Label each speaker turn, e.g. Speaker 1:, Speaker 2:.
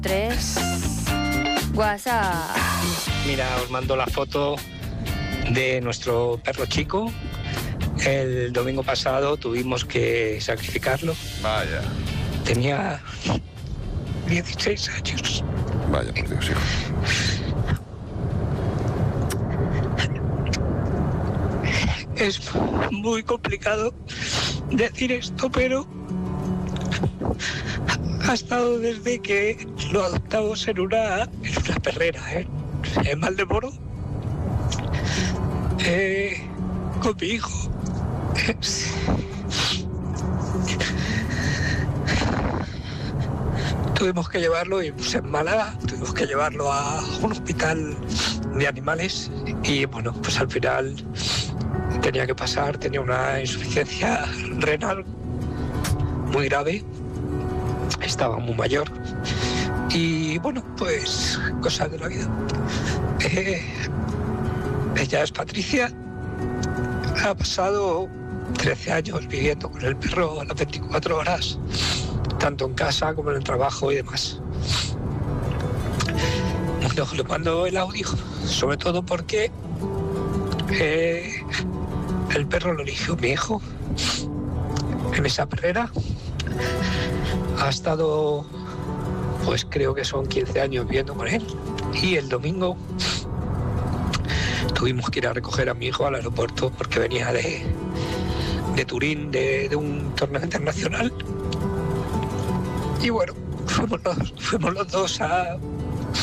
Speaker 1: 3. WhatsApp.
Speaker 2: Mira, os mando la foto de nuestro perro chico. El domingo pasado tuvimos que sacrificarlo.
Speaker 3: Vaya.
Speaker 2: Tenía 16 años.
Speaker 3: Vaya, por Dios, hijo.
Speaker 2: Es muy complicado decir esto, pero ha estado desde que lo adoptamos en una perrera, en Valdemoro, con mi hijo. Tuvimos que llevarlo, y pues en Málaga, tuvimos que llevarlo a un hospital de animales y bueno, pues al final tenía que pasar, tenía una insuficiencia renal muy grave, estaba muy mayor y bueno, pues cosas de la vida. Ella es Patricia, ha pasado 13 años viviendo con el perro a las 24 horas, tanto en casa como en el trabajo y demás. Bueno, le mando el audio, sobre todo porque el perro lo eligió mi hijo en esa perrera. Ha estado, pues creo que son 15 años viviendo con él. Y el domingo tuvimos que ir a recoger a mi hijo al aeropuerto porque venía de Turín, de un torneo internacional. Y bueno, fuimos los dos a